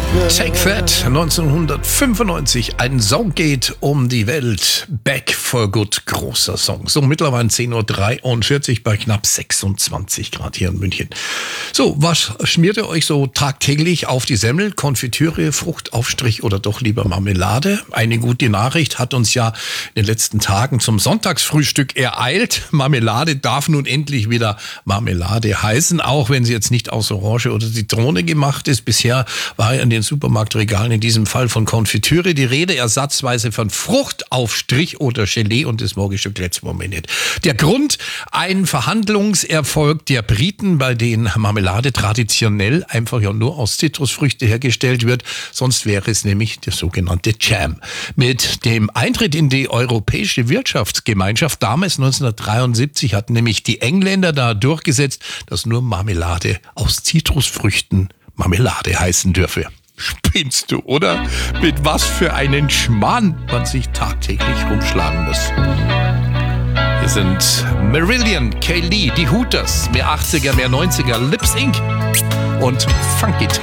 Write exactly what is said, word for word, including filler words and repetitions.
Take That, neunzehnhundertfünfundneunzig. Ein Song geht um die Welt. Back for Good, großer Song. So, mittlerweile zehn Uhr dreiundvierzig bei knapp sechsundzwanzig Grad hier in München. So, was schmiert ihr euch so tagtäglich auf die Semmel? Konfitüre, Fruchtaufstrich oder doch lieber Marmelade? Eine gute Nachricht hat uns ja in den letzten Tagen zum Sonntagsfrühstück ereilt. Marmelade darf nun endlich wieder Marmelade heißen, auch wenn sie jetzt nicht aus Orange oder Zitrone gemacht ist. Bisher war ja in den Supermarktregalen in diesem Fall von Konfitüre die Rede, ersatzweise von Fruchtaufstrich oder Gelee, und das mag ich schon letzten Moment nicht. Der Grund, ein Verhandlungserfolg der Briten, bei denen Marmelade traditionell einfach ja nur aus Zitrusfrüchte hergestellt wird, sonst wäre es nämlich der sogenannte Jam. Mit dem Eintritt in die Europäische Wirtschaftsgemeinschaft damals neunzehnhundertdreiundsiebzig hatten nämlich die Engländer da durchgesetzt, dass nur Marmelade aus Zitrusfrüchten Marmelade heißen dürfe. Spinnst du, oder? Mit was für einen Schmarrn man sich tagtäglich rumschlagen muss. Hier sind Marillion, Kay Lee, die Hooters, mehr achtziger, mehr neunziger, Lip Sync und Funky Town.